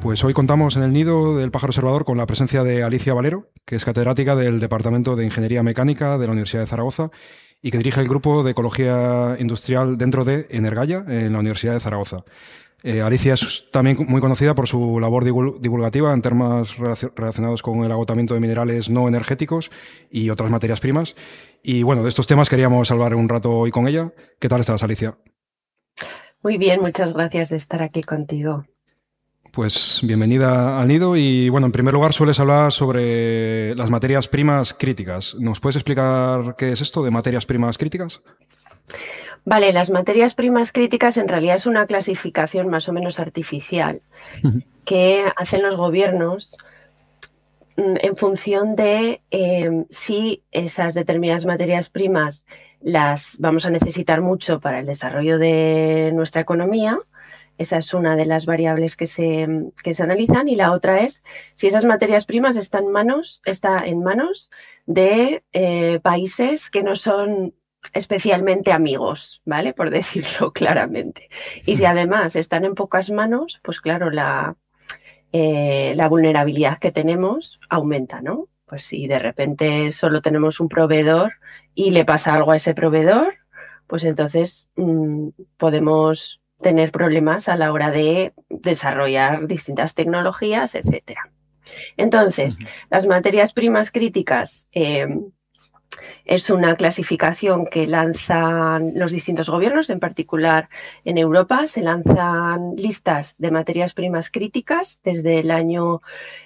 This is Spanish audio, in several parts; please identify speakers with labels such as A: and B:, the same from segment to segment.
A: Pues hoy contamos en el Nido del Pájaro Observador con la presencia de Alicia Valero, que es catedrática del Departamento de Ingeniería Mecánica de la Universidad de Zaragoza y que dirige el grupo de Ecología Industrial dentro de Energaya en la Universidad de Zaragoza. Alicia es también muy conocida por su labor divulgativa en temas relacionados con el agotamiento de minerales no energéticos y otras materias primas. Y bueno, de estos temas queríamos hablar un rato hoy con ella. ¿Qué tal estás, Alicia?
B: Muy bien, muchas gracias de estar aquí contigo.
A: Pues bienvenida al Nido y bueno, en primer lugar sueles hablar sobre las materias primas críticas. ¿Nos puedes explicar qué es esto de materias primas críticas?
B: Vale, las materias primas críticas en realidad es una clasificación más o menos artificial que hacen los gobiernos en función de si esas determinadas materias primas las vamos a necesitar mucho para el desarrollo de nuestra economía. Esa es una de las variables que se analizan, y la otra es si esas materias primas están en manos de países que no son especialmente amigos, ¿vale? Por decirlo claramente. Y si además están en pocas manos, pues claro, la vulnerabilidad que tenemos aumenta, ¿no? Pues si de repente solo tenemos un proveedor y le pasa algo a ese proveedor, pues entonces podemos tener problemas a la hora de desarrollar distintas tecnologías, etcétera. Entonces, las materias primas críticas es una clasificación que lanzan los distintos gobiernos, en particular en Europa. Se lanzan listas de materias primas críticas desde el año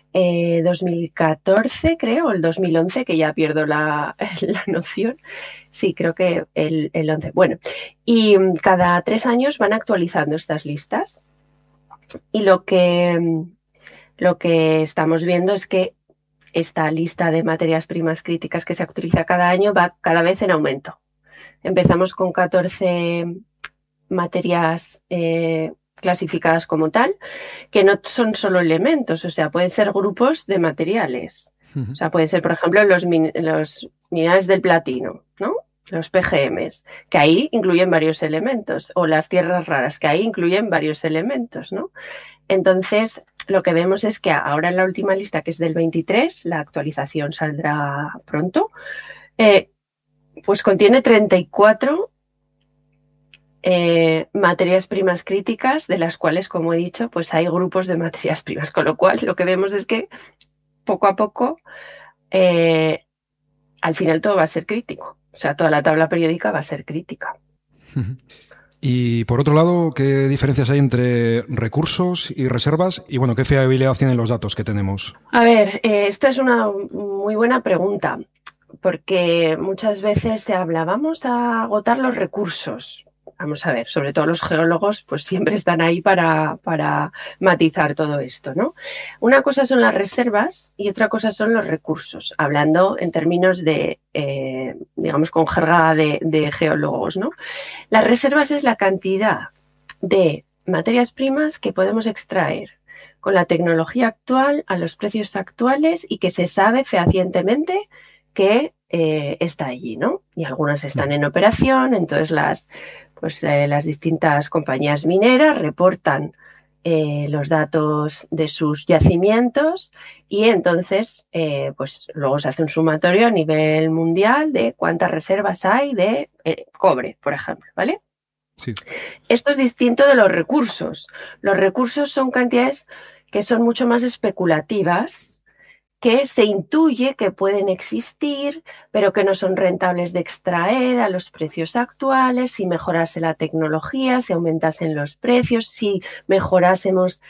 B: 2014, creo, o el 2011, que ya pierdo la noción. Sí, creo que el 11. Bueno, y cada 3 años van actualizando estas listas. Y lo que estamos viendo es que esta lista de materias primas críticas que se actualiza cada año va cada vez en aumento. Empezamos con 14 materias clasificadas como tal, que no son solo elementos, o sea, pueden ser grupos de materiales. O sea, pueden ser, por ejemplo, los minerales del platino, ¿no? Los PGMs, que ahí incluyen varios elementos, o las tierras raras, que ahí incluyen varios elementos, ¿no? Entonces, lo que vemos es que ahora en la última lista, que es del 23, la actualización saldrá pronto, pues contiene 34 materias primas críticas, de las cuales, como he dicho, pues hay grupos de materias primas, con lo cual lo que vemos es que poco a poco al final todo va a ser crítico, o sea, toda la tabla periódica va a ser crítica.
A: Y por otro lado, ¿qué diferencias hay entre recursos y reservas? Y bueno, ¿qué fiabilidad tienen los datos que tenemos?
B: A ver, esta es una muy buena pregunta, porque muchas veces se habla, vamos a agotar los recursos. Vamos a ver, sobre todo los geólogos, pues siempre están ahí para matizar todo esto, ¿no? Una cosa son las reservas y otra cosa son los recursos, hablando en términos de, digamos, con jerga de geólogos, ¿no? Las reservas es la cantidad de materias primas que podemos extraer con la tecnología actual, a los precios actuales, y que se sabe fehacientemente que está allí, ¿no? Y algunas están en operación, entonces las distintas compañías mineras reportan los datos de sus yacimientos, y entonces pues luego se hace un sumatorio a nivel mundial de cuántas reservas hay de cobre, por ejemplo, ¿vale?
A: Sí.
B: Esto es distinto de los recursos. Los recursos son cantidades que son mucho más especulativas, que se intuye que pueden existir, pero que no son rentables de extraer a los precios actuales. Si mejorase la tecnología, si aumentasen los precios, si mejorásemos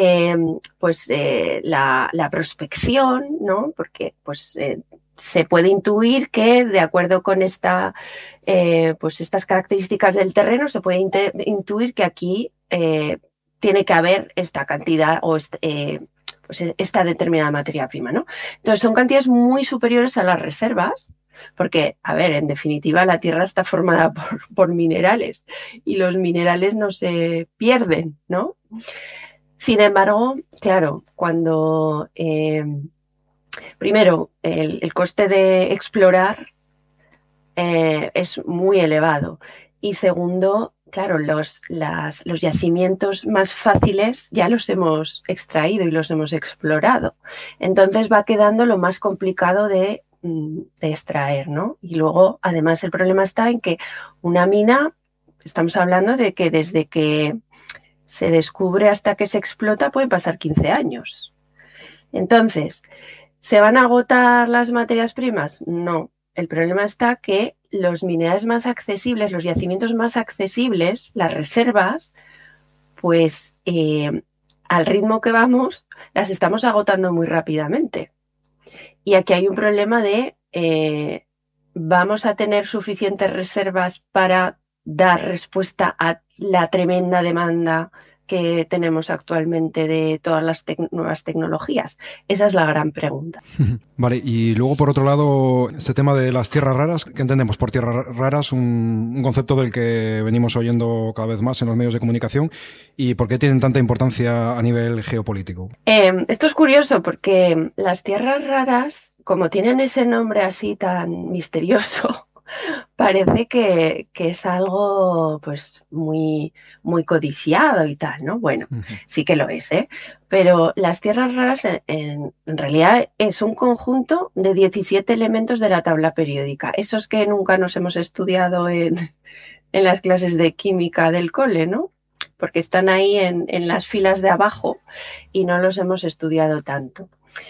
B: la prospección, ¿no? Porque se puede intuir que, de acuerdo con estas características del terreno, se puede intuir que aquí tiene que haber esta cantidad o esta determinada materia prima, ¿no? Entonces son cantidades muy superiores a las reservas, porque, a ver, en definitiva la Tierra está formada por minerales y los minerales no se pierden, ¿no? Sin embargo, claro, cuando primero el coste de explorar es muy elevado, y segundo, claro, los yacimientos más fáciles ya los hemos extraído y los hemos explorado. Entonces va quedando lo más complicado de extraer, ¿no? Y luego, además, el problema está en que una mina, estamos hablando de que desde que se descubre hasta que se explota pueden pasar 15 años. Entonces, ¿se van a agotar las materias primas? No. El problema está que los minerales más accesibles, los yacimientos más accesibles, las reservas, pues al ritmo que vamos, las estamos agotando muy rápidamente. Y aquí hay un problema de ¿vamos a tener suficientes reservas para dar respuesta a la tremenda demanda que tenemos actualmente de todas las nuevas tecnologías? Esa es la gran pregunta.
A: Vale, y luego por otro lado, este tema de las tierras raras, ¿qué entendemos por tierras raras? Un concepto del que venimos oyendo cada vez más en los medios de comunicación, y ¿por qué tienen tanta importancia a nivel geopolítico?
B: Esto es curioso porque las tierras raras, como tienen ese nombre así tan misterioso, parece que es algo pues muy, muy codiciado y tal, ¿no? Bueno, sí que lo es, ¿eh? Pero las tierras raras en realidad es un conjunto de 17 elementos de la tabla periódica, esos que nunca nos hemos estudiado en las clases de química del cole, ¿no? Porque están ahí en las filas de abajo y no los hemos estudiado tanto.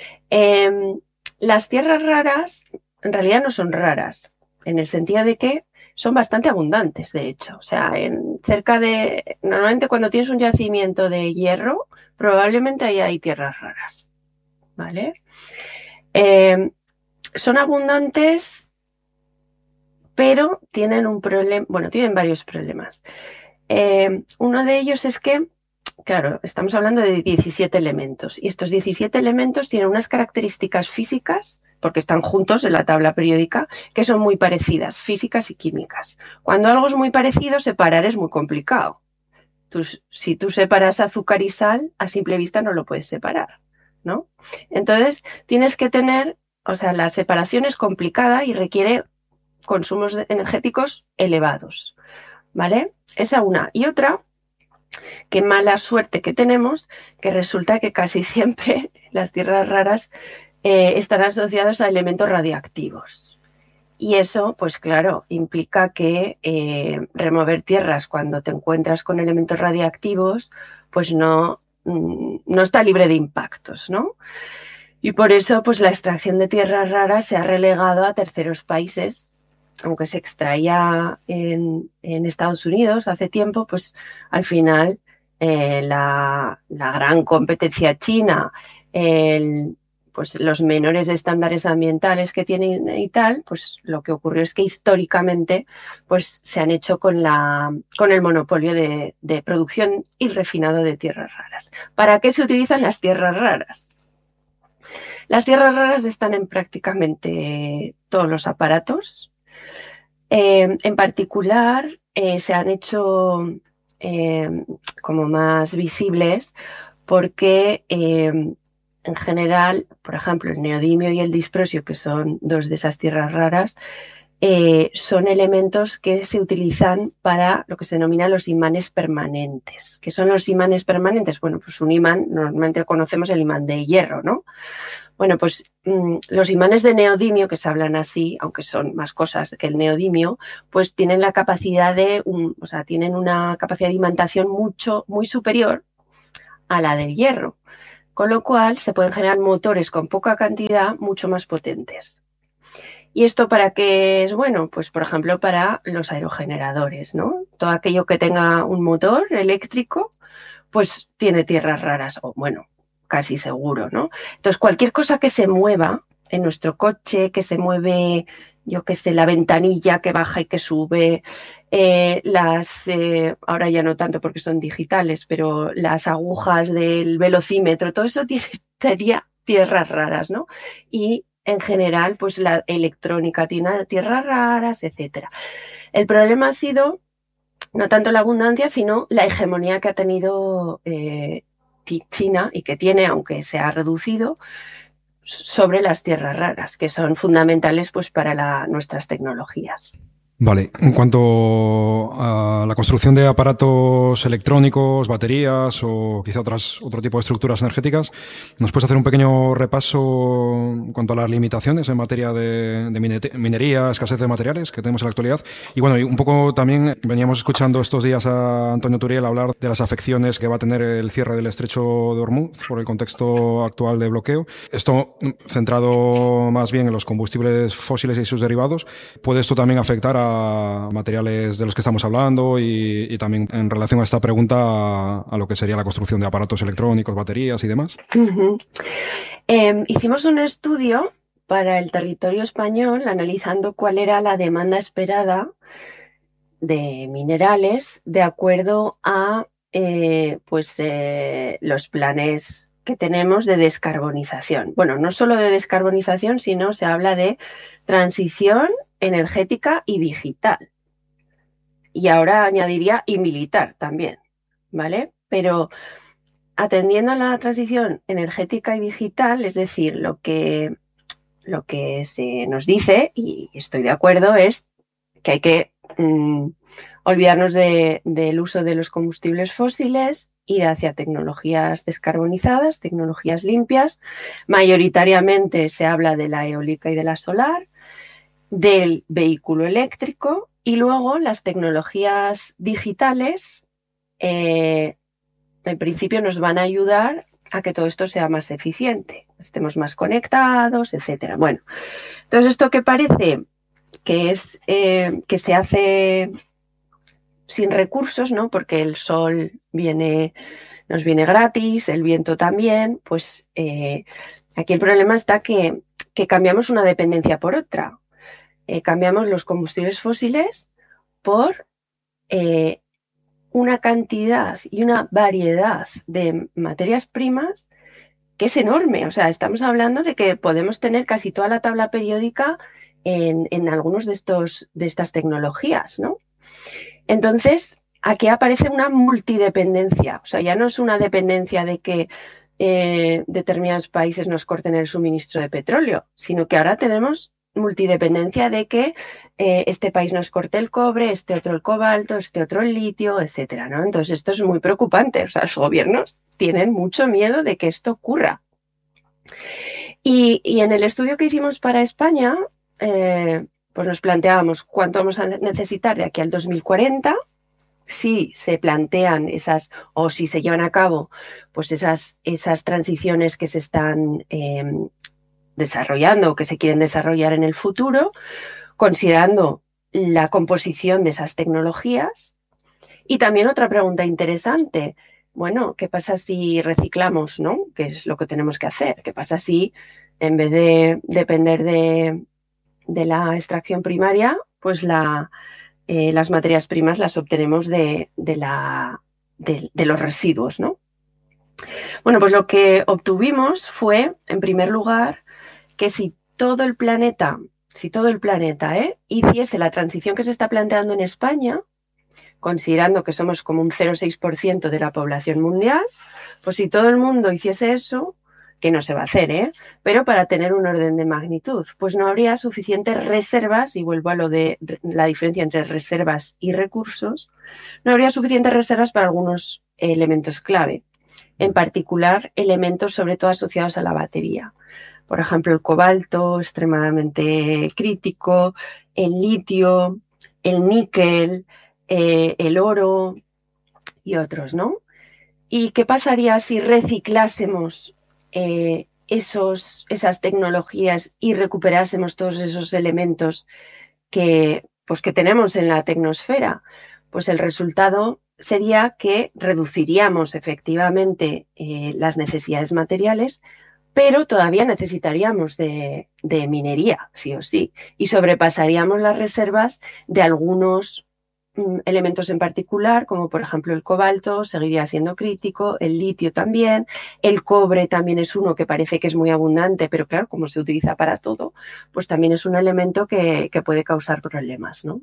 B: Las tierras raras en realidad no son raras, en el sentido de que son bastante abundantes, de hecho. O sea, normalmente cuando tienes un yacimiento de hierro, probablemente ahí hay tierras raras, ¿vale? Son abundantes, pero tienen un problema, bueno, tienen varios problemas. Uno de ellos es que, claro, estamos hablando de 17 elementos y estos 17 elementos tienen unas características físicas, porque están juntos en la tabla periódica, que son muy parecidas, físicas y químicas. Cuando algo es muy parecido, separar es muy complicado. Si tú separas azúcar y sal, a simple vista no lo puedes separar, ¿no? Entonces, tienes que tener, o sea, la separación es complicada y requiere consumos energéticos elevados, ¿vale? Esa una. Y otra, qué mala suerte que tenemos, que resulta que casi siempre las tierras raras están asociados a elementos radiactivos. Y eso, pues claro, implica que remover tierras cuando te encuentras con elementos radiactivos, pues no está libre de impactos, ¿no? Y por eso, pues la extracción de tierras raras se ha relegado a terceros países. Aunque se extraía en Estados Unidos hace tiempo, pues al final la gran competencia china, pues los menores estándares ambientales que tienen y tal, pues lo que ocurrió es que históricamente pues se han hecho con el monopolio de producción y refinado de tierras raras. ¿Para qué se utilizan las tierras raras? Las tierras raras están en prácticamente todos los aparatos. En particular, se han hecho como más visibles porque en general, por ejemplo, el neodimio y el disprosio, que son dos de esas tierras raras, son elementos que se utilizan para lo que se denomina los imanes permanentes. ¿Qué son los imanes permanentes? Bueno, pues un imán, normalmente conocemos el imán de hierro, ¿no? Bueno, pues los imanes de neodimio, que se hablan así, aunque son más cosas que el neodimio, pues tienen la capacidad tienen una capacidad de imantación muy superior a la del hierro, con lo cual se pueden generar motores con poca cantidad mucho más potentes. ¿Y esto para qué es bueno? Pues, por ejemplo, para los aerogeneradores, ¿no? Todo aquello que tenga un motor eléctrico, pues tiene tierras raras, o bueno, casi seguro, ¿no? Entonces, cualquier cosa que se mueva en nuestro coche, que se mueve, yo qué sé, la ventanilla que baja y que sube, ahora ya no tanto porque son digitales, pero las agujas del velocímetro, todo eso tiene tierras raras, ¿no? Y en general, pues la electrónica tiene tierras raras, etcétera. El problema ha sido no tanto la abundancia, sino la hegemonía que ha tenido China y que tiene, aunque se ha reducido, sobre las tierras raras, que son fundamentales pues para nuestras tecnologías.
A: Vale, en cuanto a la construcción de aparatos electrónicos, baterías o quizá otro tipo de estructuras energéticas, ¿nos puedes hacer un pequeño repaso en cuanto a las limitaciones en materia de minería, escasez de materiales que tenemos en la actualidad? Y bueno, y un poco también veníamos escuchando estos días a Antonio Turiel hablar de las afecciones que va a tener el cierre del estrecho de Hormuz por el contexto actual de bloqueo. Esto centrado más bien en los combustibles fósiles y sus derivados. ¿Puede esto también afectar a materiales de los que estamos hablando y también en relación a esta pregunta a lo que sería la construcción de aparatos electrónicos, baterías y demás?
B: Hicimos un estudio para el territorio español analizando cuál era la demanda esperada de minerales de acuerdo a los planes que tenemos de descarbonización. Bueno, no solo de descarbonización, sino se habla de transición energética y digital. Y ahora añadiría y militar también, ¿vale? Pero atendiendo a la transición energética y digital, es decir, lo que se nos dice, y estoy de acuerdo, es que hay que olvidarnos del uso de los combustibles fósiles, ir hacia tecnologías descarbonizadas, tecnologías limpias. Mayoritariamente se habla de la eólica y de la solar, del vehículo eléctrico y luego las tecnologías digitales en principio nos van a ayudar a que todo esto sea más eficiente, estemos más conectados, etcétera. Bueno, entonces esto que parece que es que se hace sin recursos, ¿no? Porque el sol nos viene gratis, el viento también, pues aquí el problema está que cambiamos una dependencia por otra. Cambiamos los combustibles fósiles por una cantidad y una variedad de materias primas que es enorme. O sea, estamos hablando de que podemos tener casi toda la tabla periódica en algunos de estas tecnologías, ¿no? Entonces, aquí aparece una multidependencia. O sea, ya no es una dependencia de que determinados países nos corten el suministro de petróleo, sino que ahora tenemos multidependencia de que este país nos corte el cobre, este otro el cobalto, este otro el litio, etcétera, ¿no? Entonces esto es muy preocupante. O sea, los gobiernos tienen mucho miedo de que esto ocurra. Y en el estudio que hicimos para España, pues nos planteábamos cuánto vamos a necesitar de aquí al 2040, si se plantean o si se llevan a cabo pues esas transiciones que se están desarrollando o que se quieren desarrollar en el futuro, considerando la composición de esas tecnologías. Y también otra pregunta interesante, bueno, ¿qué pasa si reciclamos, ¿no? ¿Qué es lo que tenemos que hacer? ¿Qué pasa si en vez de depender de la extracción primaria, pues las materias primas las obtenemos de los residuos, ¿no? Bueno, pues lo que obtuvimos fue, en primer lugar, que si todo el planeta hiciese la transición que se está planteando en España, considerando que somos como un 0,6% de la población mundial, pues si todo el mundo hiciese eso, que no se va a hacer, pero para tener un orden de magnitud, pues no habría suficientes reservas, y vuelvo a lo de la diferencia entre reservas y recursos, no habría suficientes reservas para algunos elementos clave, en particular elementos sobre todo asociados a la batería. Por ejemplo, el cobalto, extremadamente crítico, el litio, el níquel, el oro y otros, ¿no? ¿Y qué pasaría si reciclásemos esas tecnologías y recuperásemos todos esos elementos que tenemos en la tecnosfera? Pues el resultado sería que reduciríamos efectivamente las necesidades materiales, pero todavía necesitaríamos de minería, sí o sí, y sobrepasaríamos las reservas de algunos elementos en particular, como por ejemplo el cobalto, seguiría siendo crítico, el litio también, el cobre también es uno que parece que es muy abundante, pero claro, como se utiliza para todo, pues también es un elemento que puede causar problemas, ¿no?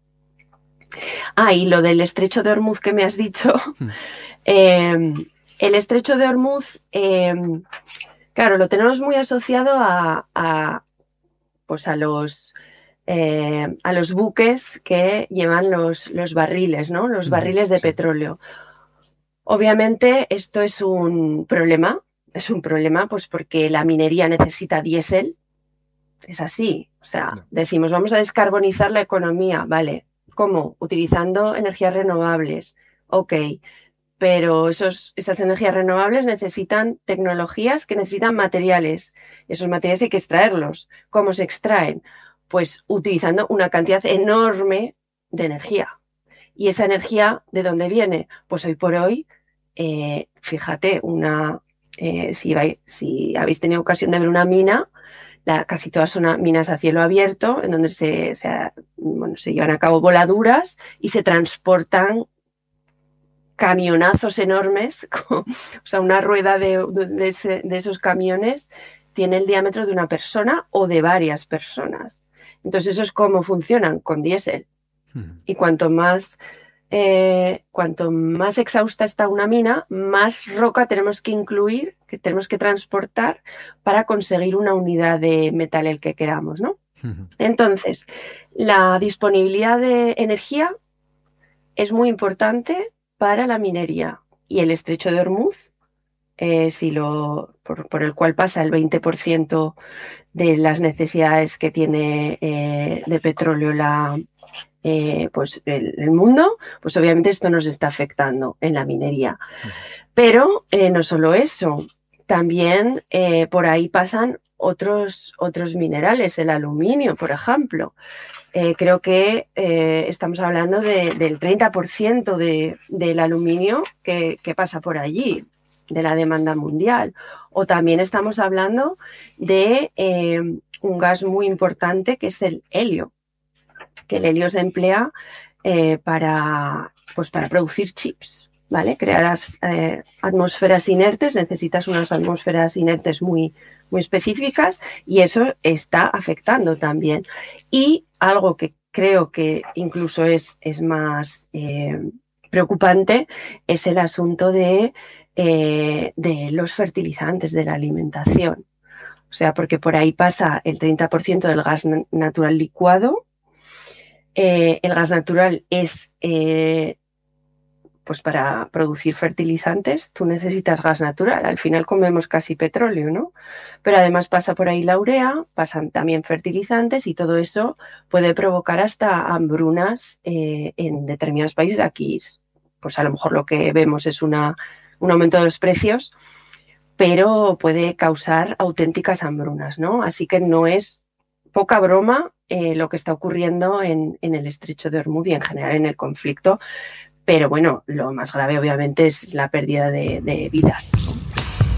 B: Y lo del estrecho de Hormuz que me has dicho, el estrecho de Hormuz, claro, lo tenemos muy asociado a los a los buques que llevan los barriles, ¿no? Los barriles de petróleo. Obviamente esto es un problema pues porque la minería necesita diésel. Es así, o sea, decimos vamos a descarbonizar la economía, vale, ¿cómo? Utilizando energías renovables, ok, pero esas energías renovables necesitan tecnologías que necesitan materiales, esos materiales hay que extraerlos. ¿Cómo se extraen? Pues utilizando una cantidad enorme de energía. ¿Y esa energía de dónde viene? Pues hoy por hoy, fíjate, si habéis tenido ocasión de ver una mina, casi todas son minas a cielo abierto, en donde se llevan a cabo voladuras y se transportan camionazos enormes. O sea, una rueda de esos camiones tiene el diámetro de una persona o de varias personas. Entonces, ¿eso es cómo funcionan? Con diésel. Y cuanto más exhausta está una mina, más roca tenemos que incluir, que tenemos que transportar para conseguir una unidad de metal el que queramos, ¿no? Entonces, la disponibilidad de energía es muy importante para la minería, y el estrecho de Hormuz, por el cual pasa el 20% de las necesidades que tiene de petróleo pues el mundo, pues obviamente esto nos está afectando en la minería. Pero no solo eso, también por ahí pasan otros minerales, el aluminio, por ejemplo. Creo que estamos hablando del 30% del aluminio que pasa por allí, de la demanda mundial. O también estamos hablando de un gas muy importante que es el helio, que el helio se emplea para producir chips, ¿vale? Crear atmósferas inertes, necesitas unas atmósferas inertes muy, muy específicas, y eso está afectando también. Y algo que creo que incluso es más preocupante es el asunto de los fertilizantes, de la alimentación. O sea, porque por ahí pasa el 30% del gas natural licuado. El gas natural es, pues para producir fertilizantes, tú necesitas gas natural. Al final comemos casi petróleo, ¿no? Pero además pasa por ahí la urea, pasan también fertilizantes, y todo eso puede provocar hasta hambrunas en determinados países. Aquí, pues a lo mejor lo que vemos es un aumento de los precios, pero puede causar auténticas hambrunas, ¿no? Así que no es poca broma lo que está ocurriendo en el estrecho de Hormuz y en general en el conflicto. Pero bueno, lo más grave obviamente es la pérdida de vidas.